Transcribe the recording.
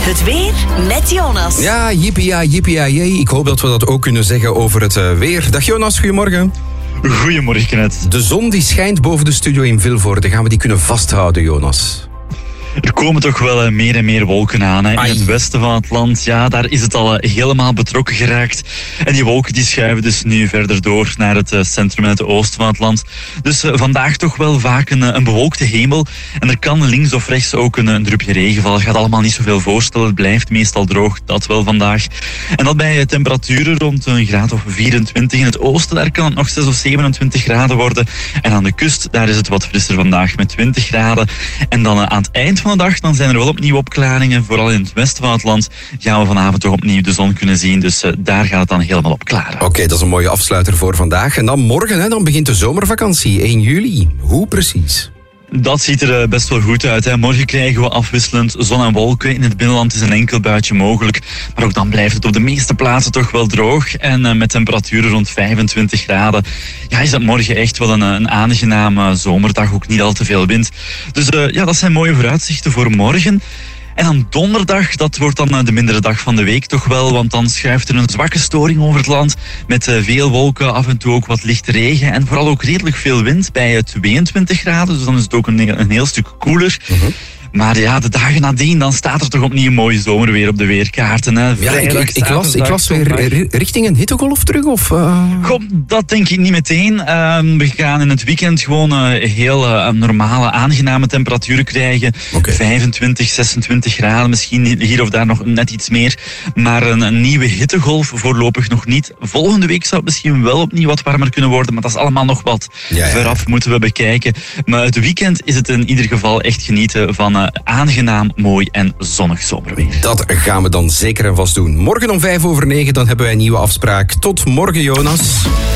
Het weer met Jonas. Ja, jippie, ik hoop dat we dat ook kunnen zeggen over het weer. Dag Jonas, goedemorgen. Goedemorgen, Kenneth. De zon die schijnt boven de studio in Vilvoorde. Gaan we die kunnen vasthouden, Jonas? Er komen toch wel meer en meer wolken aan. Hè. In het westen van het land, ja, daar is het al helemaal betrokken geraakt. En die wolken die schuiven dus nu verder door naar het centrum en het oosten van het land. Dus vandaag toch wel vaak een bewolkte hemel. En er kan links of rechts ook een drupje regen vallen. Gaat allemaal niet zoveel voorstellen. Het blijft meestal droog, dat wel vandaag. En dat bij temperaturen rond een graad of 24. In het oosten, daar kan het nog 6 of 27 graden worden. En aan de kust, daar is het wat frisser vandaag met 20 graden. En dan aan het eind van de dag, dan zijn er wel opnieuw opklaringen. Vooral in het westen van het land gaan we vanavond toch opnieuw de zon kunnen zien. Dus daar gaat het dan helemaal op klaren. Oké, dat is een mooie afsluiter voor vandaag. En dan morgen, hè, dan begint de zomervakantie, 1 juli. Hoe precies? Dat ziet er best wel goed uit. Hè. Morgen krijgen we afwisselend zon en wolken. In het binnenland is een enkel buitje mogelijk. Maar ook dan blijft het op de meeste plaatsen toch wel droog. En met temperaturen rond 25 graden. Ja, is dat morgen echt wel een aangename zomerdag. Ook niet al te veel wind. Dus ja, dat zijn mooie vooruitzichten voor morgen. En dan donderdag, dat wordt dan de mindere dag van de week toch wel, want dan schuift er een zwakke storing over het land met veel wolken, af en toe ook wat lichte regen en vooral ook redelijk veel wind bij 22 graden, dus dan is het ook een heel stuk koeler. Maar ja, de dagen nadien, dan staat er toch opnieuw mooi zomerweer op de weerkaarten. Hè. Ja, ik las weer richting een hittegolf terug, of? Goh, dat denk ik niet meteen. We gaan in het weekend gewoon heel normale, aangename temperaturen krijgen. 25, 26 graden, misschien hier of daar nog net iets meer. Maar een nieuwe hittegolf voorlopig nog niet. Volgende week zou het misschien wel opnieuw wat warmer kunnen worden, maar dat is allemaal nog wat veraf moeten we bekijken. Maar het weekend is het in ieder geval echt genieten van aangenaam, mooi en zonnig zomerweer. Dat gaan we dan zeker en vast doen. Morgen om 9:05, dan hebben wij een nieuwe afspraak. Tot morgen, Jonas.